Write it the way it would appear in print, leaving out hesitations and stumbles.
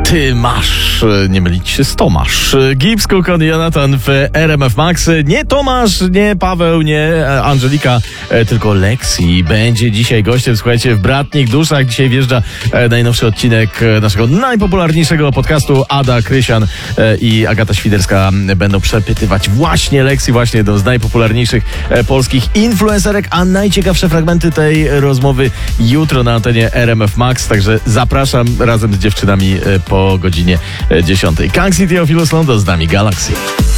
Ty masz, nie mylić się z Tomasz. Gibbs, Cook, Jonathan w RMF Max. Nie Tomasz, nie Paweł, nie Angelika, tylko Lexi będzie dzisiaj gościem, słuchajcie, w Bratnich Duszach. Dzisiaj wjeżdża najnowszy odcinek naszego najpopularniejszego podcastu. Ada Krysian i Agata Świderska będą przepytywać właśnie Lexi, właśnie jedną z najpopularniejszych polskich influencerek, a najciekawsze fragmenty tej rozmowy jutro na antenie RMF Max, także zapraszam razem z dziewczynami po godzinie 10. Kang City of London, z nami Galaxy.